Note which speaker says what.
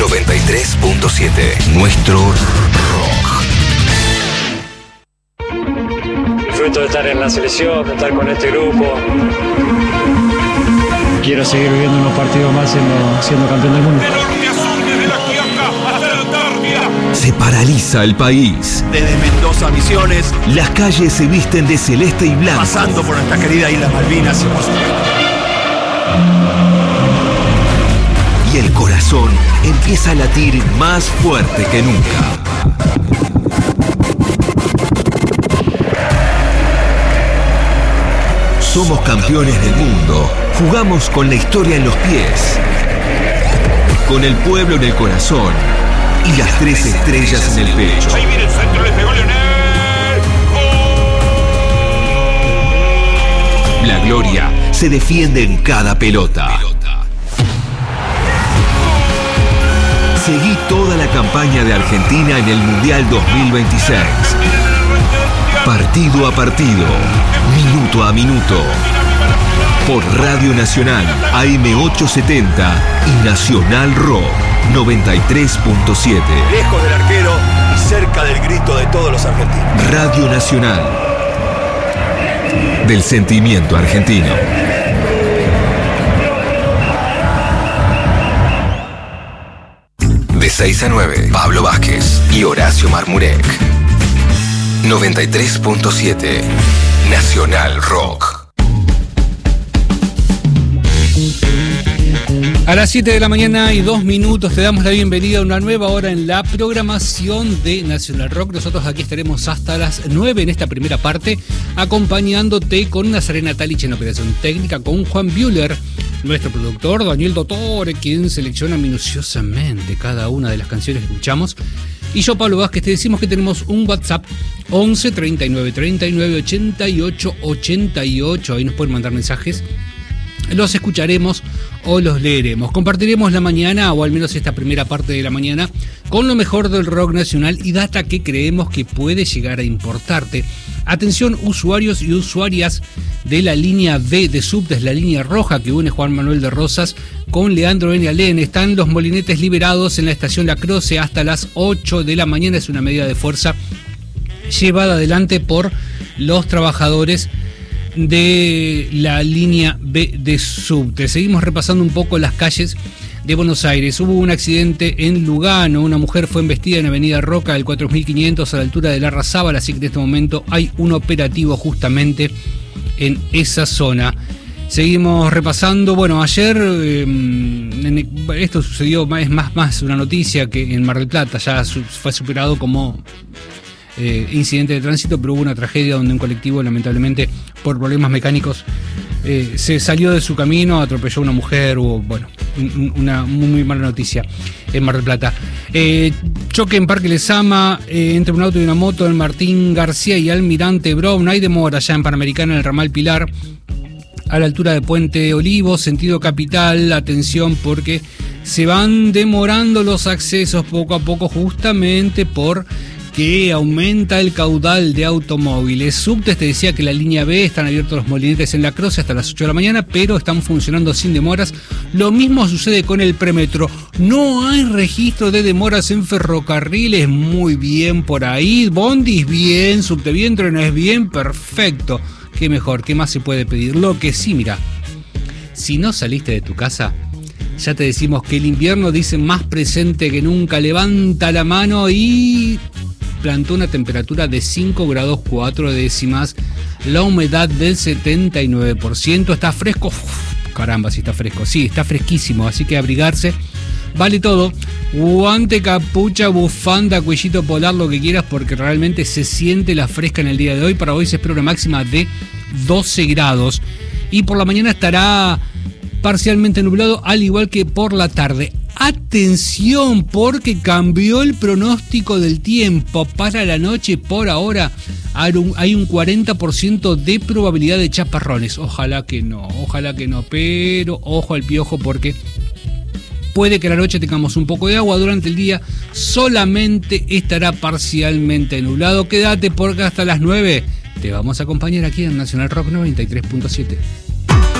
Speaker 1: 93.7. Nuestro rock.
Speaker 2: Disfruto de estar en la selección, de estar con este grupo.
Speaker 3: Quiero seguir viviendo unos partidos más siendo campeón del mundo.
Speaker 1: Se paraliza el país.
Speaker 4: Desde Mendoza a Misiones,
Speaker 1: Las calles se visten de celeste y blanco.
Speaker 4: pasando por nuestra querida Isla Malvinas y por supuesto.
Speaker 1: Y el corazón empieza a latir más fuerte que nunca. Somos campeones del mundo. Jugamos con la historia en los pies, con el pueblo en el corazón y las 3 estrellas en el pecho.
Speaker 5: Ahí viene el centro, le pegó Leonel.
Speaker 1: La gloria se defiende en cada pelota. Seguí toda la campaña de Argentina en el Mundial 2026. Partido a partido, minuto a minuto. Por Radio Nacional, AM870 y Nacional Rock 93.7.
Speaker 4: Lejos del arquero y cerca del grito de todos los argentinos.
Speaker 1: Radio Nacional. Del sentimiento argentino. De 6 a 9, Pablo Vázquez y Horacio Marmurek. 93.7 Nacional Rock.
Speaker 6: A las 7 de la mañana y 2 minutos te damos la bienvenida a una nueva hora en la programación de Nacional Rock. Nosotros aquí estaremos hasta las 9 en esta primera parte, acompañándote con Nazarena Talich en operación técnica, con Juan Bühler, nuestro productor, Daniel Dottore, quien selecciona minuciosamente cada una de las canciones que escuchamos. Y yo, Pablo Vázquez, te decimos que tenemos un WhatsApp 11 39 39 88 88. Ahí nos pueden mandar mensajes. Los escucharemos o los leeremos. Compartiremos la mañana, o al menos esta primera parte de la mañana, con lo mejor del rock nacional y data que creemos que puede llegar a importarte. Atención, usuarios y usuarias de la línea B de subtes, la línea roja que une Juan Manuel de Rosas con Leandro N. Alén. Están los molinetes liberados en la estación La Croce hasta las 8 de la mañana. Es una medida de fuerza llevada adelante por los trabajadores de la línea B de subte. Seguimos repasando un poco las calles de Buenos Aires. Hubo un accidente en Lugano. Una mujer fue embestida en Avenida Roca del 4500 a la altura de Larrazábal, así que en este momento hay un operativo justamente en esa zona. Seguimos repasando. Bueno, ayer esto sucedió, es más una noticia que en Mar del Plata ya fue superado como incidente de tránsito, pero hubo una tragedia donde un colectivo, lamentablemente por problemas mecánicos, se salió de su camino, atropelló a una mujer. Hubo, bueno, una muy mala noticia en Mar del Plata. Choque en Parque Lezama entre un auto y una moto en Martín García y Almirante Brown. Hay demora ya en Panamericana en el ramal Pilar, a la altura de Puente Olivos, sentido capital. Atención, porque se van demorando los accesos poco a poco, justamente por que aumenta el caudal de automóviles. Subtes, te decía que la línea B están abiertos los molinetes en La Croce hasta las 8 de la mañana, pero están funcionando sin demoras. Lo mismo sucede con el premetro. No hay registro de demoras en ferrocarriles. Muy bien por ahí. Bondis bien, subte bien, trenes bien, perfecto. Qué mejor, qué más se puede pedir. Lo que sí, mira, si no saliste de tu casa, ya te decimos que el invierno, dice, más presente que nunca. Levanta la mano y plantó una temperatura de 5 grados 4 décimas, la humedad del 79%, está fresco. Caramba, si está fresco, sí, está fresquísimo, así que abrigarse, vale todo. Guante, capucha, bufanda, cuellito polar, lo que quieras, porque realmente se siente la fresca en el día de hoy. Para hoy se espera una máxima de 12 grados y por la mañana estará parcialmente nublado, al igual que por la tarde. Atención, porque cambió el pronóstico del tiempo para la noche. Por ahora hay un 40% de probabilidad de chaparrones. Ojalá que no, pero ojo al piojo, porque puede que a la noche tengamos un poco de agua. Durante el día solamente estará parcialmente nublado. Quédate, porque hasta las 9 te vamos a acompañar aquí en Nacional Rock 93.7.